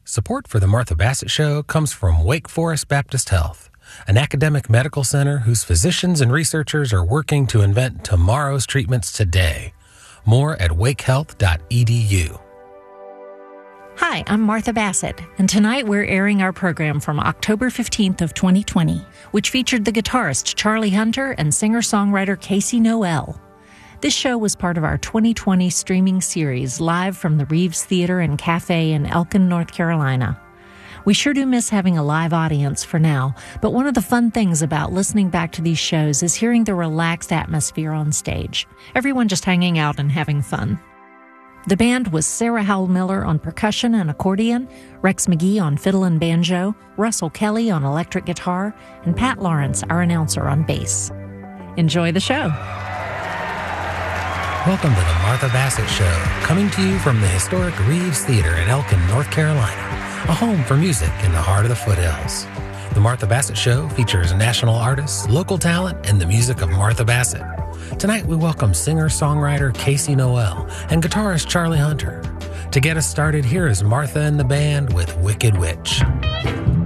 Support for the Martha Bassett Show comes from Wake Forest Baptist Health, an academic medical center whose physicians and researchers are working to invent tomorrow's treatments today. More at wakehealth.edu. Hi, I'm Martha Bassett, and tonight we're airing our program from October 15th of 2020, which featured the guitarist Charlie Hunter and singer-songwriter Casey Noel. This show was part of our 2020 streaming series live from the Reeves Theater and Cafe in Elkin, North Carolina. We sure do miss having a live audience for now, but one of the fun things about listening back to these shows is hearing the relaxed atmosphere on stage. Everyone just hanging out and having fun. The band was Sarah Howell Miller on percussion and accordion, Rex McGee on fiddle and banjo, Russell Kelly on electric guitar, and Pat Lawrence, our announcer, on bass. Enjoy the show. Welcome to the Martha Bassett Show, coming to you from the historic Reeves Theater in Elkin, North Carolina, a home for music in the heart of the foothills. The Martha Bassett Show features national artists, local talent, and the music of Martha Bassett. Tonight we welcome singer-songwriter Casey Noel and guitarist Charlie Hunter. To get us started, here is Martha and the band with Wicked Witch.